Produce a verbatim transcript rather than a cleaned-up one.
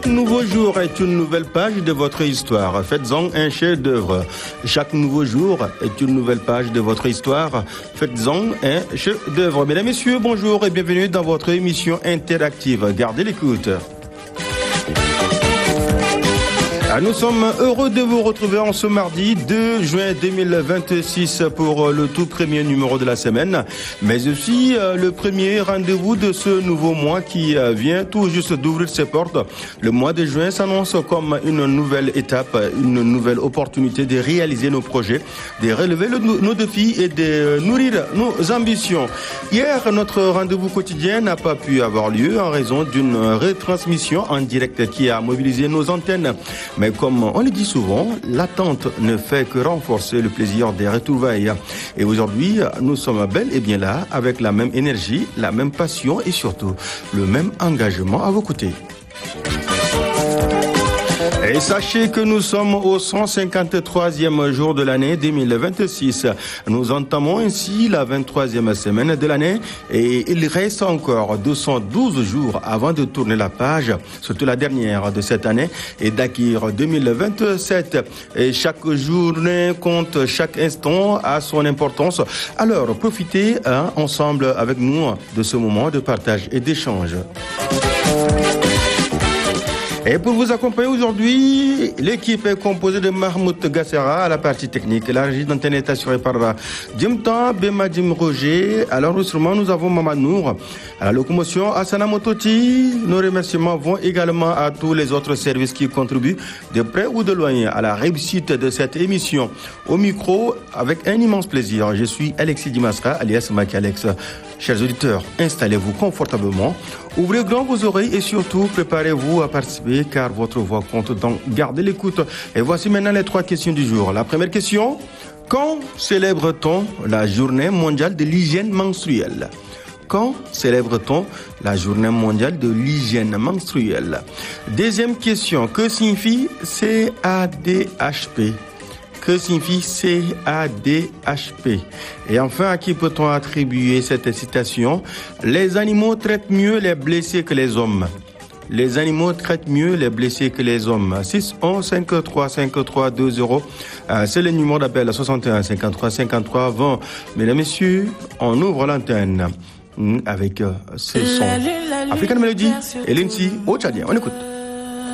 Chaque nouveau jour est une nouvelle page de votre histoire. Faites-en un chef-d'œuvre. Chaque nouveau jour est une nouvelle page de votre histoire. Faites-en un chef-d'œuvre. Mesdames, Messieurs, bonjour et bienvenue dans votre émission interactive. Gardez l'écoute. Nous sommes heureux de vous retrouver en ce mardi deux juin deux mille vingt-six pour le tout premier numéro de la semaine, mais aussi le premier rendez-vous de ce nouveau mois qui vient tout juste d'ouvrir ses portes. Le mois de juin s'annonce comme une nouvelle étape, une nouvelle opportunité de réaliser nos projets, de relever le, nos défis et de nourrir nos ambitions. Hier, notre rendez-vous quotidien n'a pas pu avoir lieu en raison d'une retransmission en direct qui a mobilisé nos antennes. Mais comme on le dit souvent, l'attente ne fait que renforcer le plaisir des retrouvailles. Et aujourd'hui, nous sommes bel et bien là, avec la même énergie, la même passion et surtout le même engagement à vos côtés. Et sachez que nous sommes au cent cinquante-troisième jour de l'année deux mille vingt-six. Nous entamons ainsi la vingt-troisième semaine de l'année et il reste encore deux cent douze jours avant de tourner la page, surtout la dernière de cette année, et d'acquérir deux mille vingt-sept. Et chaque journée compte, chaque instant a son importance. Alors profitez hein, ensemble avec nous de ce moment de partage et d'échange. Et pour vous accompagner aujourd'hui, l'équipe est composée de Mahmoud Gassera à la partie technique. La régie d'antenne est assurée par Jimta Bemadim Roger. À l'enregistrement, nous avons Maman Nour. À la locomotion, Asana Mototi. Nos remerciements vont également à tous les autres services qui contribuent de près ou de loin à la réussite de cette émission. Au micro, avec un immense plaisir, je suis Alexis Dimasra, alias Maki Alex. Chers auditeurs, installez-vous confortablement, ouvrez grand vos oreilles et surtout préparez-vous à participer car votre voix compte, donc gardez l'écoute. Et voici maintenant les trois questions du jour. La première question, quand célèbre-t-on la journée mondiale de l'hygiène menstruelle ? Quand célèbre-t-on la journée mondiale de l'hygiène menstruelle ? Deuxième question, que signifie C A D H P ? Que signifie C A D H P ? Et enfin, à qui peut-on attribuer cette citation ? Les animaux traitent mieux les blessés que les hommes. Les animaux traitent mieux les blessés que les hommes. six un cinq trois cinq trois deux zéro. C'est le numéro d'appel soixante et un cinquante-trois cinquante-trois vingt. Mesdames, Messieurs, on ouvre l'antenne avec ce son. African Melody et Lindsay au Tchadien. On écoute.